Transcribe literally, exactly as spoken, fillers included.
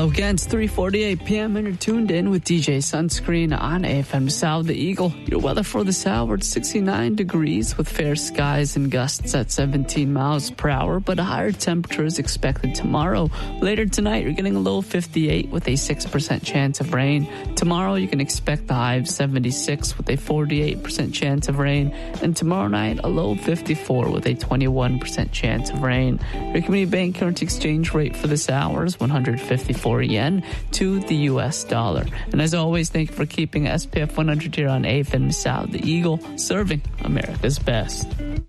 Hello again, it's three forty-eight p.m. and you're tuned in with D J Sunscreen on A F M South The Eagle. Your weather for this hour, it's sixty-nine degrees with fair skies and gusts at seventeen miles per hour, but a higher temperature is expected tomorrow. Later tonight, you're getting a low fifty-eight with a six percent chance of rain. Tomorrow, you can expect the high of seventy-six with a forty-eight percent chance of rain. And tomorrow night, a low fifty-four with a twenty-one percent chance of rain. Your Community Bank currency exchange rate for this hour is one hundred fifty-four yen to the U S dollar. And as always, thank you for keeping S P F one hundred here on A F M South The Eagle, serving America's best.